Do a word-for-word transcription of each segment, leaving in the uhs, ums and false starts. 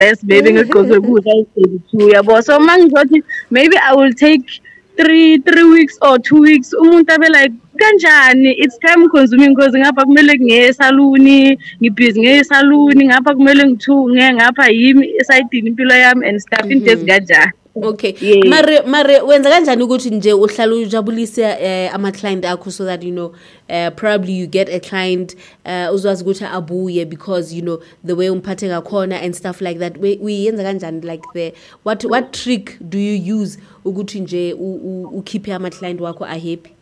best maybe ngigqoke ukudla thirty-two yabo. So mangizothi maybe I will take three three weeks or two weeks umuntu abe like kanjani, it's time consuming because ngapha kumele ngiye esaluni, ngibhizi ngiye esaluni, ngapha kumele ngithunge, ngapha yimi esayidini impilo yami and stuff into ezikanjani. Okay. Yeah. Mare mare wenza kanjani ukuthi nje uhlala ujabulise uh, ama client akho so that you know uh, probably you get a client uh, uzwazi ukuthi abuye because you know the way umphathe ngakhona and stuff like that. We we yenza kanjani like the what what trick do you use ukuthi nje ukhiphe ama client wakho a happy?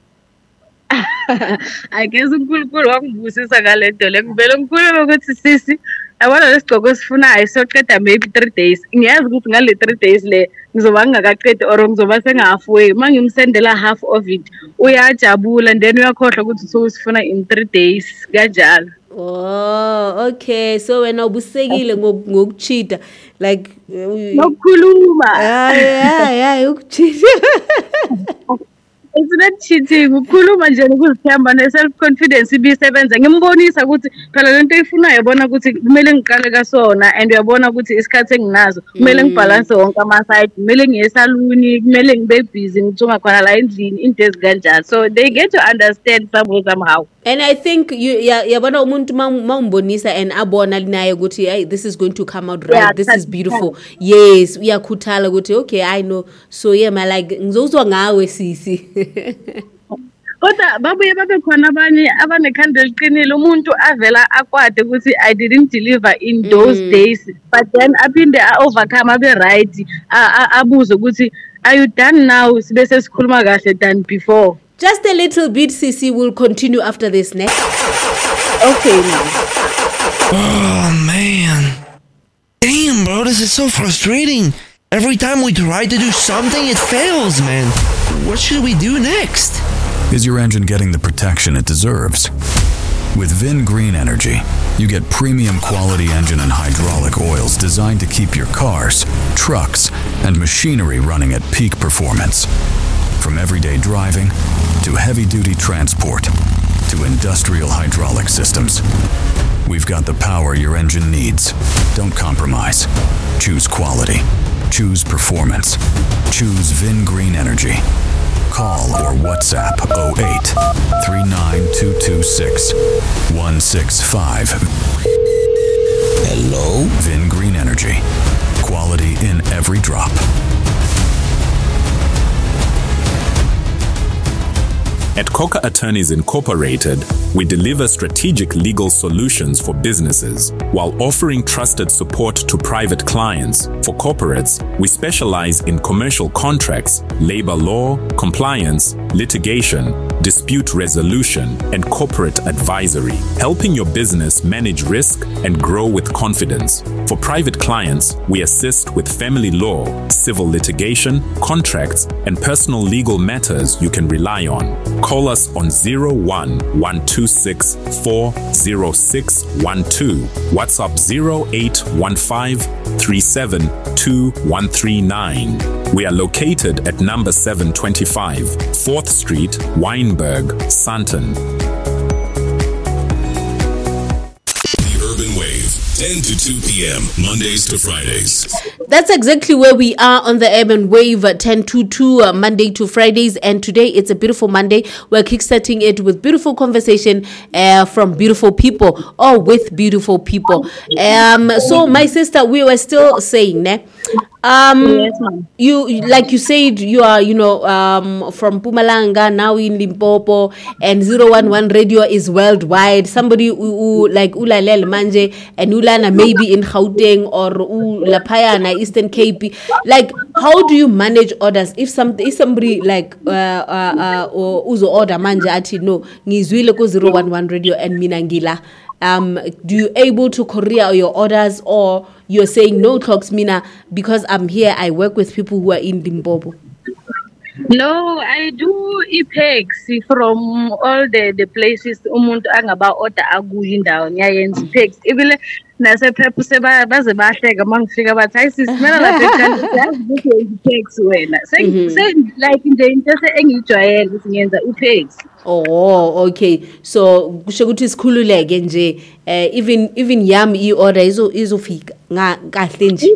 I guess uNkulunkulu wangibusisa ngalento le ngivele ngikhuluma ukuthi sisi yabona lesigqoko sifunayo soqeda maybe three days ngiyazi ukuthi ngale three days le ngizoba ngingakaqedi or ngizoba sengahalfway mangimsendela half of it uyajabula and then uyakhohlwa ukuthi so sifuna in three days kanjalo. Oh, okay. So wena ubusekile ngokuchita like nokukhuluma. Ah yeah, yeah, ukuchita. It's not cheating, ukhuluma nje ukuzithemba ne self confidence ibisebenza. Ngimbonisa ukuthi phela lento eyifunayo yabona ukuthi kumele ngiqale kasona and uyabona ukuthi isikhathi enginazo kumele ngibalance wonke ama side, kumele ngiye saluni, kumele ngibe busy ngithunga khona la endlini into ezikanjalo. So they get to understand somehow. And I think you yabona umuntu mawumbonisa and abona linaye ukuthi hey, this is going to come out right, yeah, this is beautiful. Yeah. Yes, uyakhuthala ukuthi okay I know. So yeah my like ngizozwa ngawe sisi. Kodwa babuye babe khona abanye abanekhanda eliqinile umuntu avela akwade ukuthi I didn't deliver in those mm. days but then aphinde overcome abe right abuze ukuthi are you done now sibese sikhuluma kahle than before. Just a little bit, Sisi. Will continue after this next. Okay. Oh man, damn, bro, this is so frustrating. Every time we try to do something, it fails, man. What should we do next? Is your engine getting the protection it deserves? With Vin Green Energy, you get premium quality engine and hydraulic oils designed to keep your cars, trucks, and machinery running at peak performance. From everyday driving to heavy-duty transport to industrial hydraulic systems, we've got the power your engine needs. Don't compromise. Choose quality. Choose performance. Choose Vin Green Energy. Call or WhatsApp oh eight, three nine two two six, one six five. Hello? Vin Green Energy. Quality in every drop. At Coca Attorneys Incorporated, we deliver strategic legal solutions for businesses while offering trusted support to private clients. For corporates, we specialize in commercial contracts, labor law, compliance, litigation, dispute resolution, and corporate advisory, helping your business manage risk and grow with confidence. For private clients, we assist with family law, civil litigation, contracts, and personal legal matters you can rely on. Call us on zero one one two six four zero six one two, WhatsApp zero eight one five three seven two one three nine. We are located at number seven twenty-five, fourth Street, Wynberg, Sandton. ten to two p.m. Mondays to Fridays. That's exactly where we are on the Urban Wave, ten to two, uh, Monday to Fridays. And today it's a beautiful Monday. We're kickstarting it with beautiful conversation uh, from beautiful people or with beautiful people. Um, so my sister, we were still saying, ne? Um, yes, ma'am. You, like you said, you are, you know, um, from Mpumalanga, now in Limpopo, and zero one one radio is worldwide. Somebody who, who like Ulalel Manje and Ulana maybe in Gauteng or Lapayana, Eastern Cape. Like, how do you manage orders? If some, if somebody like uh, uh, uh, or uzo order Manje ati no, ngizwile ko zero one one radio and Minangila. Um, do you able to courier your orders, or you're saying no clocks, Mina, because I'm here, I work with people who are in Limpopo? No, I do e-packs from all the, the places umuntu angaba order akuyo indawo ngiyayenza e-packs. Ibile nasephepha seba baze bahleka mangifika bathi hayi sisimela lapha ekhaya yazi ukuthi e-packs wena. Say like nje into engijwayele ukuthi ngiyenza e-packs. Oh, okay. So kusho ukuthi sikhululeke nje, uh, even even yami i-order izo izofika nga kahle nje.